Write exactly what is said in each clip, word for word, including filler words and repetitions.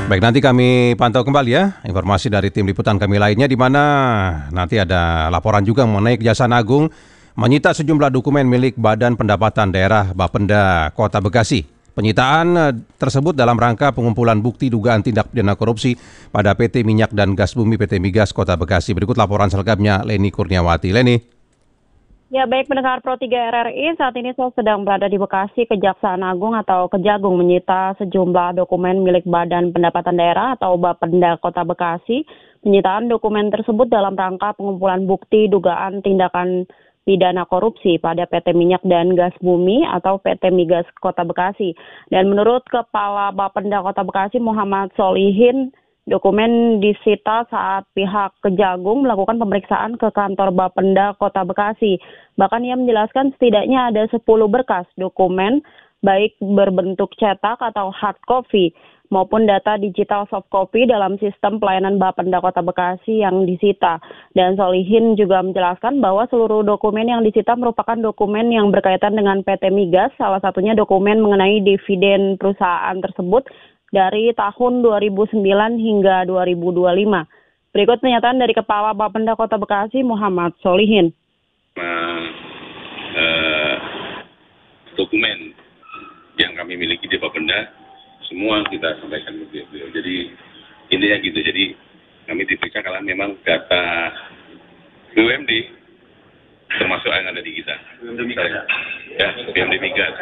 Baik, nanti kami pantau kembali ya informasi dari tim liputan kami lainnya, di mana nanti ada laporan juga mengenai Kejaksaan Agung menyita sejumlah dokumen milik Badan Pendapatan Daerah Bapenda Kota Bekasi. Penyitaan eh, tersebut dalam rangka pengumpulan bukti dugaan tindak pidana korupsi pada P T Minyak dan Gas Bumi P T Migas Kota Bekasi. Berikut laporan selengkapnya Leni Kurniawati. Leni. Ya, baik pendengar Pro tiga R R I, saat ini saya sedang berada di Bekasi. Kejaksaan Agung atau Kejagung menyita sejumlah dokumen milik Badan Pendapatan Daerah atau Bapenda Kota Bekasi. Penyitaan dokumen tersebut dalam rangka pengumpulan bukti dugaan tindakan pidana korupsi pada P T Minyak dan Gas Bumi atau P T Migas Kota Bekasi. Dan menurut Kepala Bapenda Kota Bekasi Muhammad Solihin, dokumen disita saat pihak Kejagung melakukan pemeriksaan ke kantor Bapenda Kota Bekasi. Bahkan ia menjelaskan setidaknya ada sepuluh berkas dokumen, baik berbentuk cetak atau hard copy, maupun data digital soft copy dalam sistem pelayanan Bapenda Kota Bekasi yang disita. Dan Solihin juga menjelaskan bahwa seluruh dokumen yang disita merupakan dokumen yang berkaitan dengan P T Migas, salah satunya dokumen mengenai dividen perusahaan tersebut dari tahun dua ribu sembilan hingga dua ribu dua puluh lima. Berikut pernyataan dari Kepala Bapenda Kota Bekasi Muhammad Solihin. Nah, eh, dokumen yang kami miliki di Bapenda semua kita sampaikan ke beliau. Jadi intinya gitu. Jadi kami diperiksa kalau memang data B U M D termasuk yang ada di kita. B U M D Migas. Ya, B U M D Migas.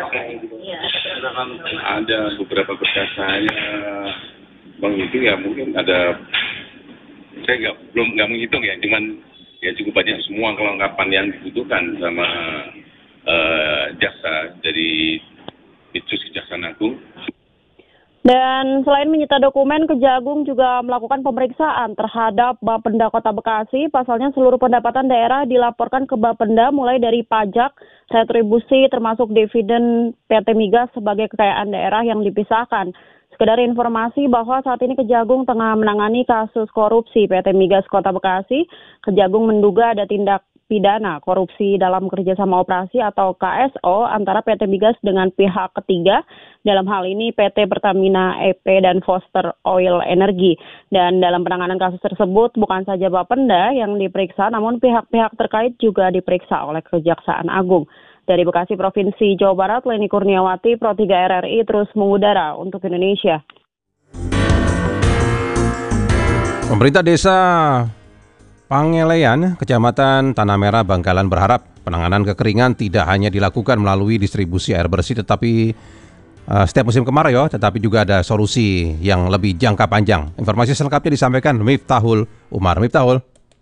Ada beberapa berkas saya menghitung ya, mungkin ada, saya nggak belum nggak menghitung ya, cuman ya cukup banyak semua kelengkapan yang dibutuhkan sama uh, jaksa dari Itsus Kejaksaan Agung. Dan selain menyita dokumen, Kejagung juga melakukan pemeriksaan terhadap Bapenda Kota Bekasi. Pasalnya seluruh pendapatan daerah dilaporkan ke Bapenda mulai dari pajak, retribusi, termasuk dividen P T Migas sebagai kekayaan daerah yang dipisahkan. Sekedar informasi bahwa saat ini Kejagung tengah menangani kasus korupsi P T Migas Kota Bekasi. Kejagung menduga ada tindak pidana korupsi dalam kerjasama operasi atau K S O antara P T Migas dengan pihak ketiga, dalam hal ini P T Pertamina E P dan Foster Oil Energy. Dan dalam penanganan kasus tersebut bukan saja Bapenda yang diperiksa, namun pihak-pihak terkait juga diperiksa oleh Kejaksaan Agung. Dari Bekasi, Provinsi Jawa Barat, Leni Kurniawati, Pro tiga R R I terus mengudara untuk Indonesia. Pemerintah Desa Pangelean, Kecamatan Tanah Merah, Bangkalan berharap penanganan kekeringan tidak hanya dilakukan melalui distribusi air bersih, tetapi uh, setiap musim kemarau, ya, tetapi juga ada solusi yang lebih jangka panjang. Informasi selengkapnya disampaikan Miftahul Umar. Miftahul.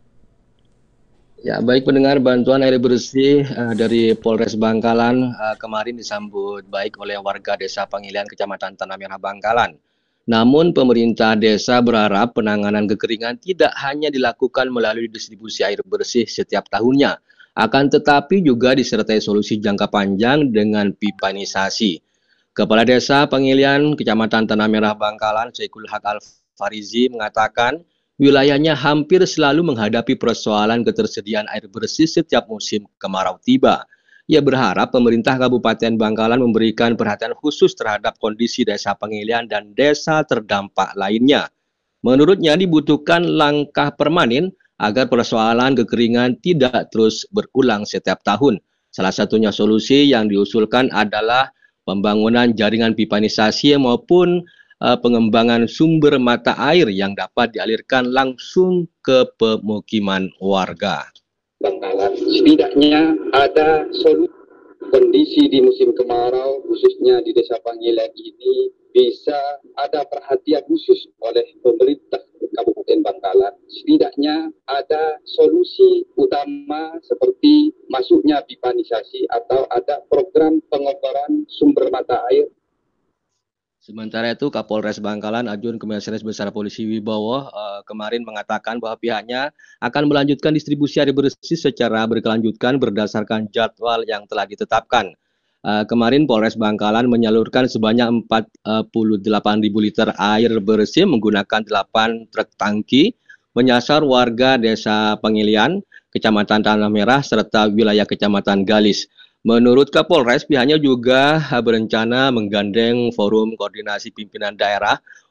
Ya, baik pendengar, bantuan air bersih uh, dari Polres Bangkalan uh, kemarin disambut baik oleh warga Desa Pangelean, Kecamatan Tanah Merah, Bangkalan. Namun pemerintah desa berharap penanganan kekeringan tidak hanya dilakukan melalui distribusi air bersih setiap tahunnya, akan tetapi juga disertai solusi jangka panjang dengan pipanisasi. Kepala Desa Pangelean, Kecamatan Tanah Merah, Bangkalan, Syekhul Haq Al-Farizi mengatakan wilayahnya hampir selalu menghadapi persoalan ketersediaan air bersih setiap musim kemarau tiba. Ia berharap pemerintah Kabupaten Bangkalan memberikan perhatian khusus terhadap kondisi Desa Pangelean dan desa terdampak lainnya. Menurutnya dibutuhkan langkah permanen agar persoalan kekeringan tidak terus berulang setiap tahun. Salah satunya solusi yang diusulkan adalah pembangunan jaringan pipanisasi maupun uh, pengembangan sumber mata air yang dapat dialirkan langsung ke pemukiman warga. Bangkalan setidaknya ada solusi kondisi di musim kemarau, khususnya di Desa Pangelean ini bisa ada perhatian khusus oleh pemerintah Kabupaten Bangkalan. Setidaknya ada solusi utama seperti masuknya pipanisasi atau ada program pengobaran sumber mata air. Sementara itu, Kapolres Bangkalan Ajun Komisaris Besar Polisi Wibowo uh, kemarin mengatakan bahwa pihaknya akan melanjutkan distribusi air bersih secara berkelanjutan berdasarkan jadwal yang telah ditetapkan. Uh, kemarin Polres Bangkalan menyalurkan sebanyak empat puluh delapan ribu liter air bersih menggunakan delapan truk tangki menyasar warga Desa Pangelean, Kecamatan Tanah Merah, serta wilayah Kecamatan Galis. Menurut Kapolres, pihaknya juga berencana menggandeng forum koordinasi pimpinan daerah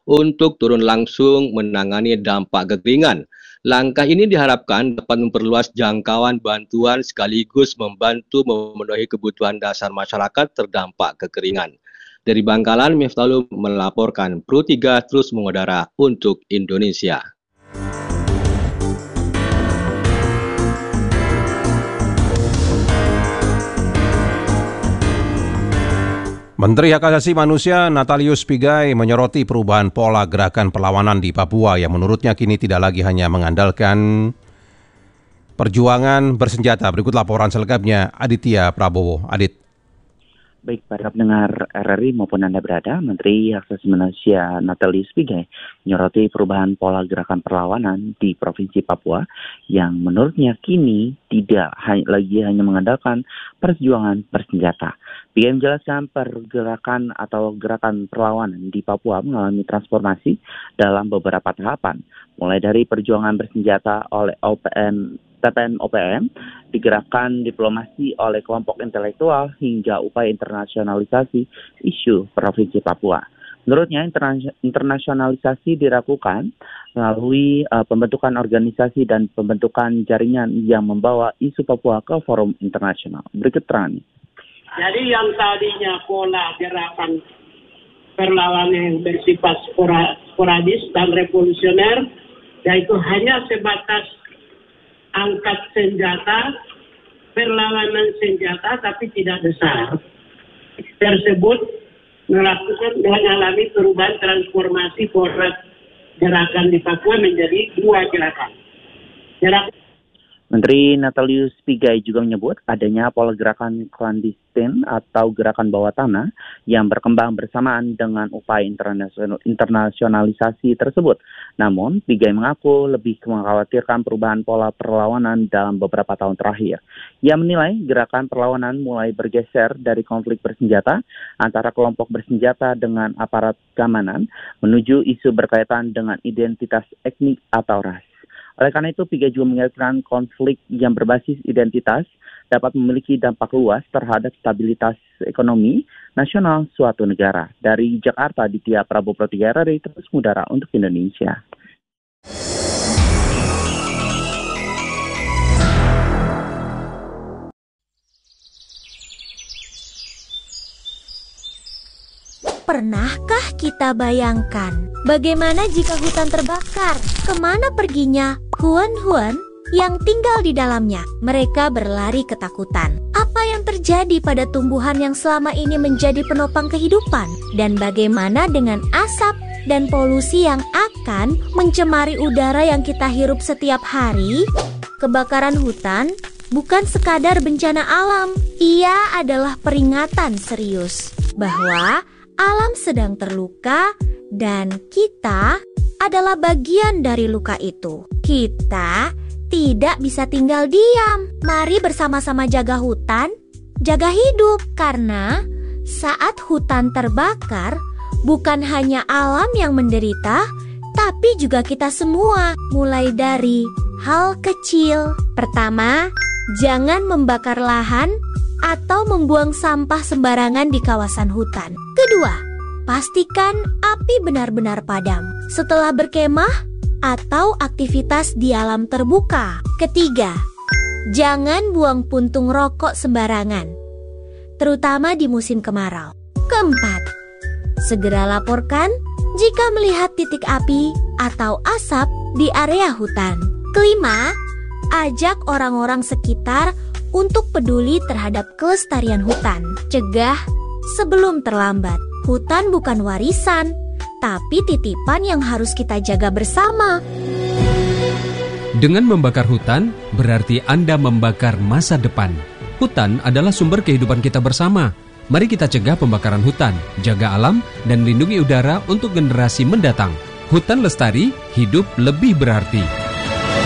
untuk turun langsung menangani dampak kekeringan. Langkah ini diharapkan dapat memperluas jangkauan bantuan sekaligus membantu memenuhi kebutuhan dasar masyarakat terdampak kekeringan. Dari Bangkalan, Miftahul melaporkan Pro tiga terus mengudara untuk Indonesia. Menteri Hak Asasi Manusia Natalius Pigai menyoroti perubahan pola gerakan perlawanan di Papua yang menurutnya kini tidak lagi hanya mengandalkan perjuangan bersenjata. Berikut laporan selengkapnya Aditya Prabowo. Adit. Baik para pendengar R R I maupun Anda berada, Menteri Hak Asasi Manusia Natalius Pigai menyoroti perubahan pola gerakan perlawanan di Provinsi Papua yang menurutnya kini tidak lagi hanya mengandalkan perjuangan bersenjata. Pigai menjelaskan pergerakan atau gerakan perlawanan di Papua mengalami transformasi dalam beberapa tahapan, mulai dari perjuangan bersenjata oleh O P M T P N O P M, digerakkan diplomasi oleh kelompok intelektual hingga upaya internasionalisasi isu Provinsi Papua. Menurutnya interna- internasionalisasi dilakukan melalui uh, pembentukan organisasi dan pembentukan jaringan yang membawa isu Papua ke forum internasional. Berikut terang. Jadi yang tadinya pola gerakan perlawanan yang bersifat sporadis dan revolusioner, yaitu hanya sebatas angkat senjata, perlawanan senjata tapi tidak besar, tersebut melakukan mengalami perubahan transformasi pola gerakan di Papua menjadi dua gerakan. Gerakan Menteri Natalius Pigai juga menyebut adanya pola gerakan clandestine atau gerakan bawah tanah yang berkembang bersamaan dengan upaya internasional, internasionalisasi tersebut. Namun, Pigai mengaku lebih mengkhawatirkan perubahan pola perlawanan dalam beberapa tahun terakhir. Ia menilai gerakan perlawanan mulai bergeser dari konflik bersenjata antara kelompok bersenjata dengan aparat keamanan menuju isu berkaitan dengan identitas etnik atau ras. Oleh karena itu, Pigai juga mengingatkan konflik yang berbasis identitas dapat memiliki dampak luas terhadap stabilitas ekonomi nasional suatu negara. Dari Jakarta, Aditya Prabowo Pro tiga R R I terus mengudara untuk Indonesia. Pernahkah kita bayangkan bagaimana jika hutan terbakar? Kemana perginya Huan-Huan yang tinggal di dalamnya? Mereka berlari ketakutan. Apa yang terjadi pada tumbuhan yang selama ini menjadi penopang kehidupan? Dan bagaimana dengan asap dan polusi yang akan mencemari udara yang kita hirup setiap hari? Kebakaran hutan bukan sekadar bencana alam. Ia adalah peringatan serius bahwa alam sedang terluka dan kita adalah bagian dari luka itu. Kita tidak bisa tinggal diam. Mari bersama-sama jaga hutan, jaga hidup. Karena saat hutan terbakar, bukan hanya alam yang menderita, tapi juga kita semua. Mulai dari hal kecil. Pertama, jangan membakar lahan atau membuang sampah sembarangan di kawasan hutan. Kedua, pastikan api benar-benar padam setelah berkemah atau aktivitas di alam terbuka. Ketiga, jangan buang puntung rokok sembarangan, terutama di musim kemarau. Keempat, segera laporkan jika melihat titik api atau asap di area hutan. Kelima, ajak orang-orang sekitar untuk peduli terhadap kelestarian hutan. Cegah sebelum terlambat. Hutan bukan warisan, tapi titipan yang harus kita jaga bersama. Dengan membakar hutan, berarti Anda membakar masa depan. Hutan adalah sumber kehidupan kita bersama. Mari kita cegah pembakaran hutan, jaga alam, dan lindungi udara untuk generasi mendatang. Hutan lestari, hidup lebih berarti.